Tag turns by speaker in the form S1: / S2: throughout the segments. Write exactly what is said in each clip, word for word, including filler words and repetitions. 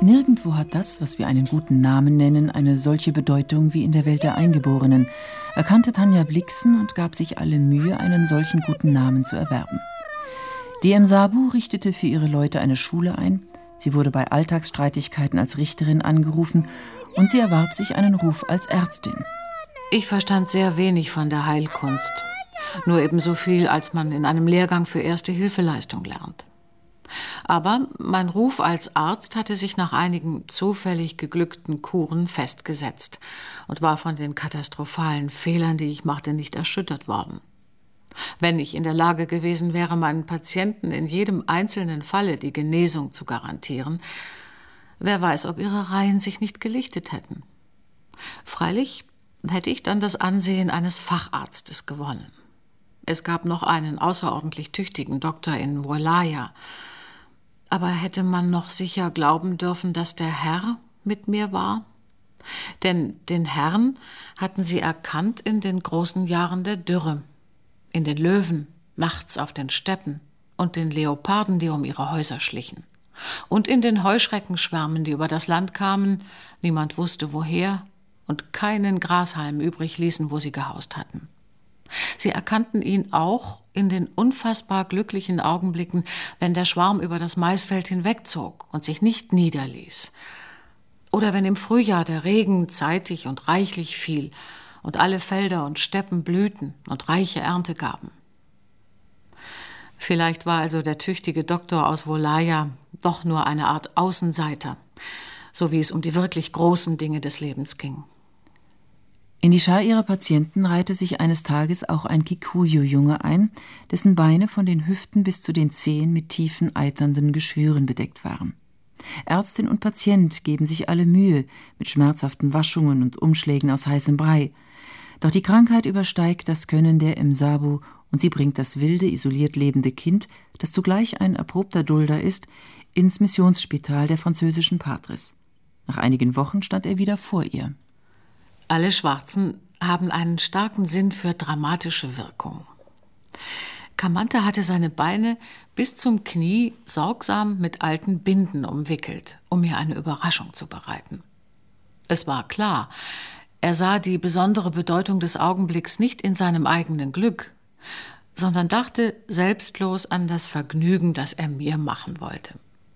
S1: Nirgendwo hat das, was wir einen guten Namen nennen, eine solche Bedeutung wie in der Welt der Eingeborenen, erkannte Tanja Blixen und gab sich alle Mühe, einen solchen guten Namen zu erwerben. Die Msabu richtete für ihre Leute eine Schule ein, sie wurde bei Alltagsstreitigkeiten als Richterin angerufen und sie erwarb sich einen Ruf als Ärztin.
S2: Ich verstand sehr wenig von der Heilkunst, nur ebenso viel, als man in einem Lehrgang für Erste-Hilfeleistung lernt. Aber mein Ruf als Arzt hatte sich nach einigen zufällig geglückten Kuren festgesetzt und war von den katastrophalen Fehlern, die ich machte, nicht erschüttert worden. Wenn ich in der Lage gewesen wäre, meinen Patienten in jedem einzelnen Falle die Genesung zu garantieren, wer weiß, ob ihre Reihen sich nicht gelichtet hätten. Freilich hätte ich dann das Ansehen eines Facharztes gewonnen. Es gab noch einen außerordentlich tüchtigen Doktor in Wolaya. Aber hätte man noch sicher glauben dürfen, dass der Herr mit mir war? Denn den Herrn hatten sie erkannt in den großen Jahren der Dürre, in den Löwen, nachts auf den Steppen und den Leoparden, die um ihre Häuser schlichen. Und in den Heuschreckenschwärmen, die über das Land kamen, niemand wusste woher und keinen Grashalm übrig ließen, wo sie gehaust hatten. Sie erkannten ihn auch in den unfassbar glücklichen Augenblicken, wenn der Schwarm über das Maisfeld hinwegzog und sich nicht niederließ. Oder wenn im Frühjahr der Regen zeitig und reichlich fiel und alle Felder und Steppen blühten und reiche Ernte gaben. Vielleicht war also der tüchtige Doktor aus Wolaya doch nur eine Art Außenseiter, so wie es um die wirklich großen Dinge des Lebens ging.
S1: In die Schar ihrer Patienten reihte sich eines Tages auch ein Kikuyu-Junge ein, dessen Beine von den Hüften bis zu den Zehen mit tiefen, eiternden Geschwüren bedeckt waren. Ärztin und Patient geben sich alle Mühe mit schmerzhaften Waschungen und Umschlägen aus heißem Brei. Doch die Krankheit übersteigt das Können der Msabu und sie bringt das wilde, isoliert lebende Kind, das zugleich ein erprobter Dulder ist, ins Missionsspital der französischen Patres. Nach einigen Wochen stand er wieder vor ihr.
S2: Alle Schwarzen haben einen starken Sinn für dramatische Wirkung. Kamante hatte seine Beine bis zum Knie sorgsam mit alten Binden umwickelt, um mir eine Überraschung zu bereiten. Es war klar, er sah die besondere Bedeutung des Augenblicks nicht in seinem eigenen Glück, sondern dachte selbstlos an das Vergnügen, das er mir machen wollte.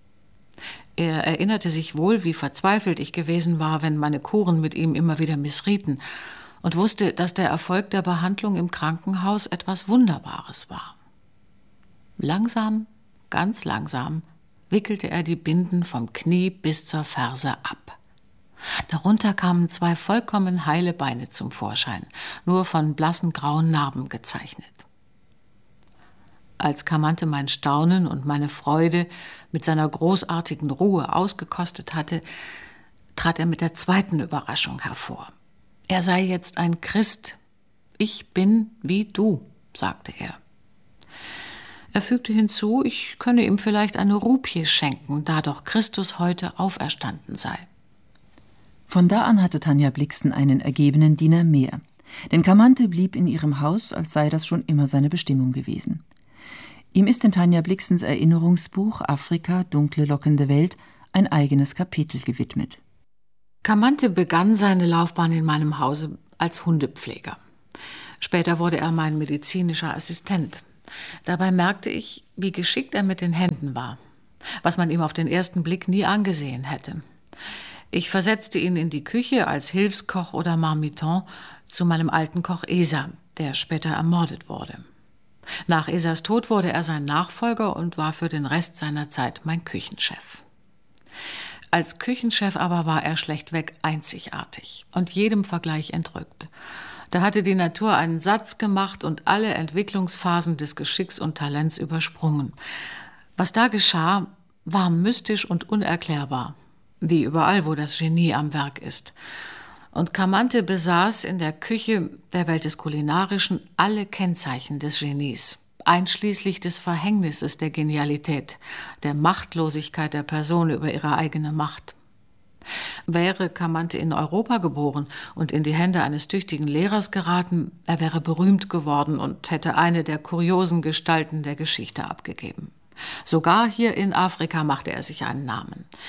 S2: Er erinnerte sich wohl, wie verzweifelt ich gewesen war, wenn meine Kuren mit ihm immer wieder missrieten, und wusste, dass der Erfolg der Behandlung im Krankenhaus etwas Wunderbares war. Langsam, ganz langsam, wickelte er die Binden vom Knie bis zur Ferse ab. Darunter kamen zwei vollkommen heile Beine zum Vorschein, nur von blassen grauen Narben gezeichnet. Als Kamante mein Staunen und meine Freude mit seiner großartigen Ruhe ausgekostet hatte, trat er mit der zweiten Überraschung hervor. Er sei jetzt ein Christ. Ich bin wie du, sagte er. Er fügte hinzu, ich könne ihm vielleicht eine Rupie schenken, da doch Christus heute auferstanden sei.
S1: Von da an hatte Tanja Blixen einen ergebenen Diener mehr. Denn Kamante blieb in ihrem Haus, als sei das schon immer seine Bestimmung gewesen. Ihm ist in Tanja Blixens Erinnerungsbuch »Afrika, dunkle, lockende Welt« ein eigenes Kapitel gewidmet.
S2: Kamante begann seine Laufbahn in meinem Hause als Hundepfleger. Später wurde er mein medizinischer Assistent. Dabei merkte ich, wie geschickt er mit den Händen war, was man ihm auf den ersten Blick nie angesehen hätte. Ich versetzte ihn in die Küche als Hilfskoch oder Marmiton zu meinem alten Koch Esa, der später ermordet wurde. Nach Esas Tod wurde er sein Nachfolger und war für den Rest seiner Zeit mein Küchenchef. Als Küchenchef aber war er schlechtweg einzigartig und jedem Vergleich entrückt. Da hatte die Natur einen Satz gemacht und alle Entwicklungsphasen des Geschicks und Talents übersprungen. Was da geschah, war mystisch und unerklärbar, wie überall, wo das Genie am Werk ist. Und Kamante besaß in der Küche der Welt des Kulinarischen alle Kennzeichen des Genies, einschließlich des Verhängnisses der Genialität, der Machtlosigkeit der Person über ihre eigene Macht. Wäre Kamante in Europa geboren und in die Hände eines tüchtigen Lehrers geraten, er wäre berühmt geworden und hätte eine der kuriosen Gestalten der Geschichte abgegeben. Sogar hier in Afrika machte er sich einen Namen.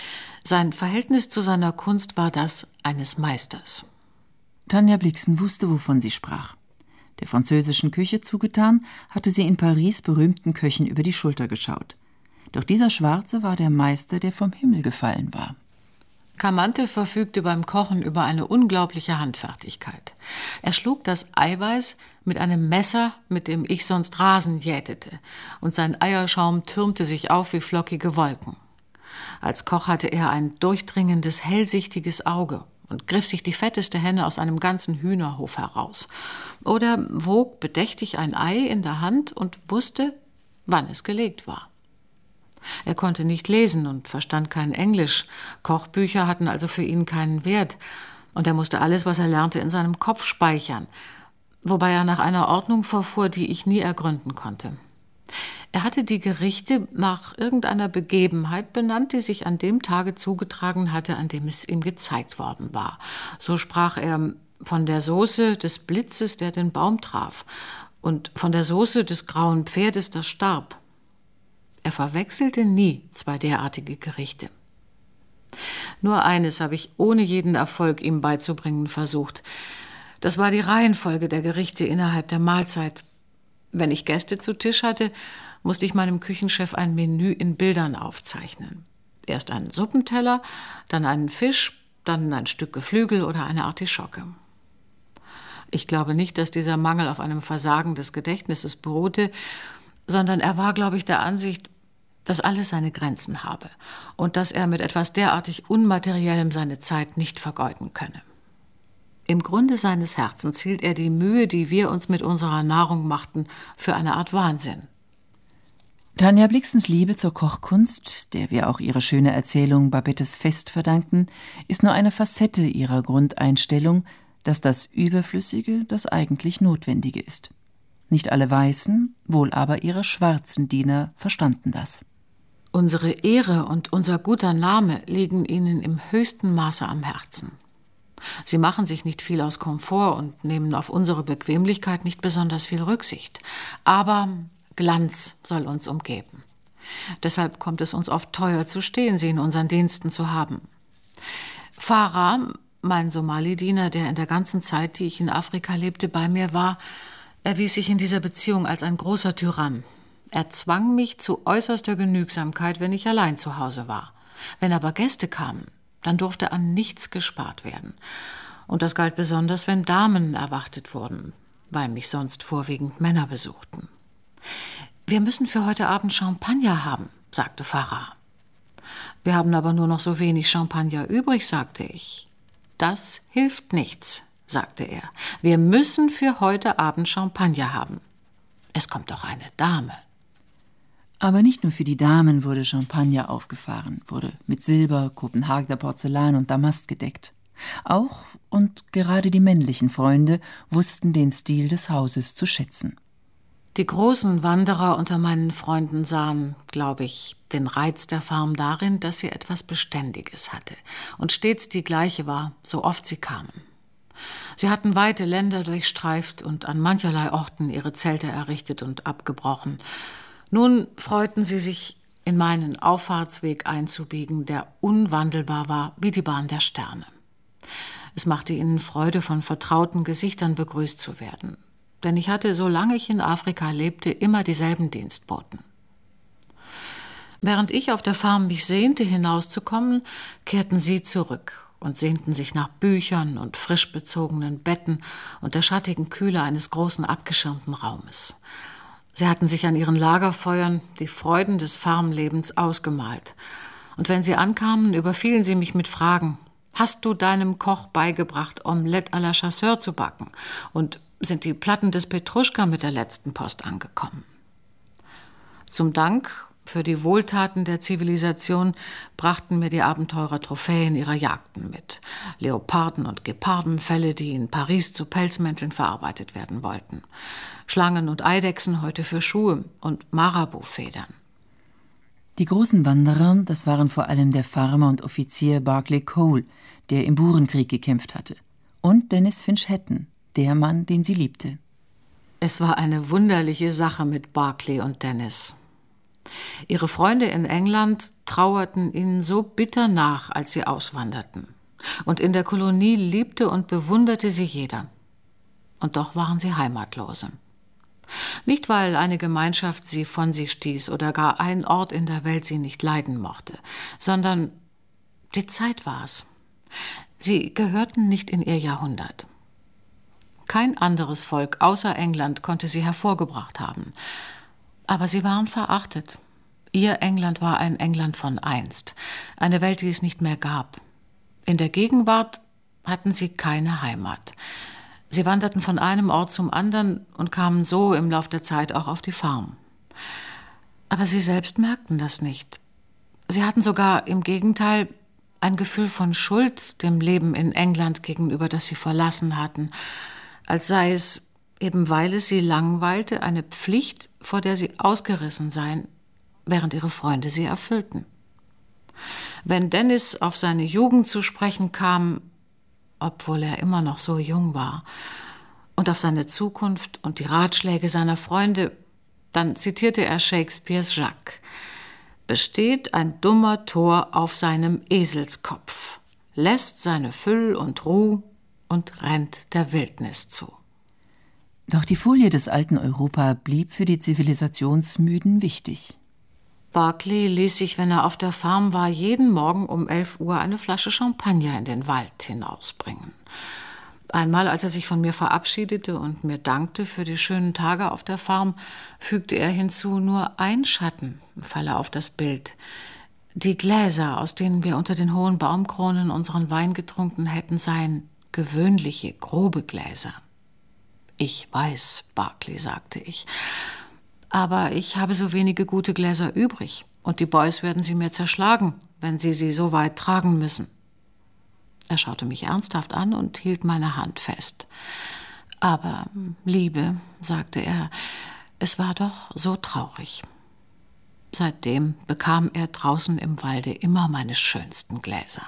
S2: Sein Verhältnis zu seiner Kunst war das eines Meisters.
S1: Tanja Blixen wusste, wovon sie sprach. Der französischen Küche zugetan, hatte sie in Paris berühmten Köchen über die Schulter geschaut. Doch dieser Schwarze war der Meister, der vom Himmel gefallen war.
S2: Camante verfügte beim Kochen über eine unglaubliche Handfertigkeit. Er schlug das Eiweiß mit einem Messer, mit dem ich sonst Rasen jätete, und sein Eierschaum türmte sich auf wie flockige Wolken. Als Koch hatte er ein durchdringendes, hellsichtiges Auge und griff sich die fetteste Henne aus einem ganzen Hühnerhof heraus. Oder wog bedächtig ein Ei in der Hand und wusste, wann es gelegt war. Er konnte nicht lesen und verstand kein Englisch. Kochbücher hatten also für ihn keinen Wert. Und er musste alles, was er lernte, in seinem Kopf speichern. Wobei er nach einer Ordnung verfuhr, die ich nie ergründen konnte. Er hatte die Gerichte nach irgendeiner Begebenheit benannt, die sich an dem Tage zugetragen hatte, an dem es ihm gezeigt worden war. So sprach er von der Soße des Blitzes, der den Baum traf, und von der Soße des grauen Pferdes, das starb. Er verwechselte nie zwei derartige Gerichte. Nur eines habe ich ohne jeden Erfolg ihm beizubringen versucht. Das war die Reihenfolge der Gerichte innerhalb der Mahlzeit. Wenn ich Gäste zu Tisch hatte, musste ich meinem Küchenchef ein Menü in Bildern aufzeichnen. Erst einen Suppenteller, dann einen Fisch, dann ein Stück Geflügel oder eine Artischocke. Ich glaube nicht, dass dieser Mangel auf einem Versagen des Gedächtnisses beruhte, sondern er war, glaube ich, der Ansicht, dass alles seine Grenzen habe und dass er mit etwas derartig Unmateriellem seine Zeit nicht vergeuden könne. Im Grunde seines Herzens hielt er die Mühe, die wir uns mit unserer Nahrung machten, für eine Art Wahnsinn.
S1: Tanja Blixens Liebe zur Kochkunst, der wir auch ihre schöne Erzählung Babettes Fest verdanken, ist nur eine Facette ihrer Grundeinstellung, dass das Überflüssige das eigentlich Notwendige ist. Nicht alle Weißen, wohl aber ihre schwarzen Diener verstanden das.
S2: Unsere Ehre und unser guter Name liegen ihnen im höchsten Maße am Herzen. Sie machen sich nicht viel aus Komfort und nehmen auf unsere Bequemlichkeit nicht besonders viel Rücksicht. Aber Glanz soll uns umgeben. Deshalb kommt es uns oft teuer zu stehen, sie in unseren Diensten zu haben. Farah, mein Somali-Diener, der in der ganzen Zeit, die ich in Afrika lebte, bei mir war, erwies sich in dieser Beziehung als ein großer Tyrann. Er zwang mich zu äußerster Genügsamkeit, wenn ich allein zu Hause war. Wenn aber Gäste kamen, dann durfte an nichts gespart werden. Und das galt besonders, wenn Damen erwartet wurden, weil mich sonst vorwiegend Männer besuchten. »Wir müssen für heute Abend Champagner haben«, sagte Farah. »Wir haben aber nur noch so wenig Champagner übrig«, sagte ich. »Das hilft nichts«, sagte er. »Wir müssen für heute Abend Champagner haben. Es kommt doch eine Dame.«
S1: Aber nicht nur für die Damen wurde Champagner aufgefahren, wurde mit Silber, Kopenhagener Porzellan und Damast gedeckt. Auch und gerade die männlichen Freunde wussten den Stil des Hauses zu schätzen.
S2: Die großen Wanderer unter meinen Freunden sahen, glaube ich, den Reiz der Farm darin, dass sie etwas Beständiges hatte und stets die gleiche war, so oft sie kamen. Sie hatten weite Länder durchstreift und an mancherlei Orten ihre Zelte errichtet und abgebrochen. Nun freuten sie sich, in meinen Auffahrtsweg einzubiegen, der unwandelbar war wie die Bahn der Sterne. Es machte ihnen Freude, von vertrauten Gesichtern begrüßt zu werden. Denn ich hatte, solange ich in Afrika lebte, immer dieselben Dienstboten. Während ich auf der Farm mich sehnte, hinauszukommen, kehrten sie zurück und sehnten sich nach Büchern und frisch bezogenen Betten und der schattigen Kühle eines großen abgeschirmten Raumes. Sie hatten sich an ihren Lagerfeuern die Freuden des Farmlebens ausgemalt. Und wenn sie ankamen, überfielen sie mich mit Fragen. »Hast du deinem Koch beigebracht, Omelette à la Chasseur zu backen? Und sind die Platten des Petruschka mit der letzten Post angekommen?« Zum Dank für die Wohltaten der Zivilisation brachten mir die Abenteurer Trophäen ihrer Jagden mit. Leoparden- und Gepardenfelle, die in Paris zu Pelzmänteln verarbeitet werden wollten. Schlangen und Eidechsen heute für Schuhe und Marabout-Federn.
S1: Die großen Wanderer, das waren vor allem der Farmer und Offizier Barclay Cole, der im Burenkrieg gekämpft hatte, und Dennis Finch Hatton, der Mann, den sie liebte.
S2: Es war eine wunderliche Sache mit Barclay und Dennis. Ihre Freunde in England trauerten ihnen so bitter nach, als sie auswanderten. Und in der Kolonie liebte und bewunderte sie jeder. Und doch waren sie Heimatlose. Nicht, weil eine Gemeinschaft sie von sich stieß oder gar ein Ort in der Welt sie nicht leiden mochte, sondern die Zeit war's. Sie gehörten nicht in ihr Jahrhundert. Kein anderes Volk außer England konnte sie hervorgebracht haben. Aber sie waren verachtet. Ihr England war ein England von einst, eine Welt, die es nicht mehr gab. In der Gegenwart hatten sie keine Heimat. Sie wanderten von einem Ort zum anderen und kamen so im Lauf der Zeit auch auf die Farm. Aber sie selbst merkten das nicht. Sie hatten sogar im Gegenteil ein Gefühl von Schuld dem Leben in England gegenüber, das sie verlassen hatten, als sei es, eben weil es sie langweilte, eine Pflicht, vor der sie ausgerissen seien, während ihre Freunde sie erfüllten. Wenn Dennis auf seine Jugend zu sprechen kam, obwohl er immer noch so jung war, und auf seine Zukunft und die Ratschläge seiner Freunde, dann zitierte er Shakespeares Jacques. Besteht ein dummer Tor auf seinem Eselskopf, lässt seine Füll und Ruh und rennt der Wildnis zu.
S1: Doch die Folie des alten Europa blieb für die Zivilisationsmüden wichtig.
S2: Berkeley ließ sich, wenn er auf der Farm war, jeden Morgen um elf Uhr eine Flasche Champagner in den Wald hinausbringen. Einmal, als er sich von mir verabschiedete und mir dankte für die schönen Tage auf der Farm, fügte er hinzu, nur ein Schatten falle auf das Bild. Die Gläser, aus denen wir unter den hohen Baumkronen unseren Wein getrunken hätten, seien gewöhnliche, grobe Gläser. Ich weiß, Berkeley, sagte ich, aber ich habe so wenige gute Gläser übrig und die Boys werden sie mir zerschlagen, wenn sie sie so weit tragen müssen. Er schaute mich ernsthaft an und hielt meine Hand fest. Aber, Liebe, sagte er, es war doch so traurig. Seitdem bekam er draußen im Walde immer meine schönsten Gläser.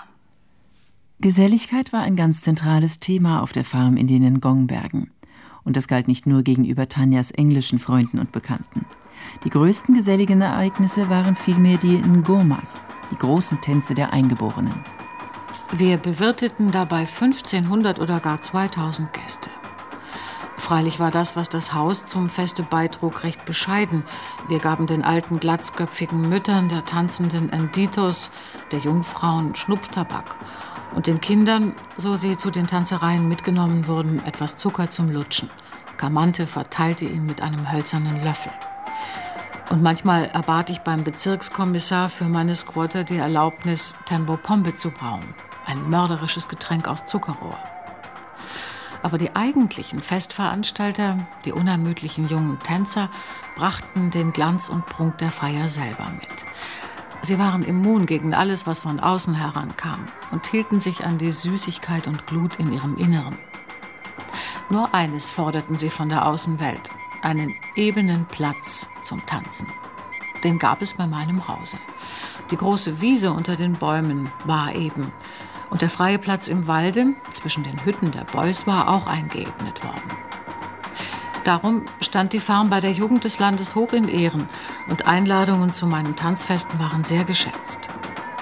S1: Geselligkeit war ein ganz zentrales Thema auf der Farm in den Ngongbergen. Und das galt nicht nur gegenüber Tanjas englischen Freunden und Bekannten. Die größten geselligen Ereignisse waren vielmehr die Ngomas, die großen Tänze der Eingeborenen.
S2: Wir bewirteten dabei fünfzehnhundert oder gar zweitausend Gäste. Freilich war das, was das Haus zum Feste beitrug, recht bescheiden. Wir gaben den alten, glatzköpfigen Müttern der tanzenden Enditos, der Jungfrauen, Schnupftabak und den Kindern, so sie zu den Tanzereien mitgenommen wurden, etwas Zucker zum Lutschen. Kamante verteilte ihn mit einem hölzernen Löffel. Und manchmal erbat ich beim Bezirkskommissar für meine Squatter die Erlaubnis, Tembo Pombe zu brauen, ein mörderisches Getränk aus Zuckerrohr. Aber die eigentlichen Festveranstalter, die unermüdlichen jungen Tänzer, brachten den Glanz und Prunk der Feier selber mit. Sie waren immun gegen alles, was von außen herankam und hielten sich an die Süßigkeit und Glut in ihrem Inneren. Nur eines forderten sie von der Außenwelt, einen ebenen Platz zum Tanzen. Den gab es bei meinem Hause. Die große Wiese unter den Bäumen war eben. Und der freie Platz im Walde zwischen den Hütten der Boys war auch eingeebnet worden. Darum stand die Farm bei der Jugend des Landes hoch in Ehren und Einladungen zu meinen Tanzfesten waren sehr geschätzt.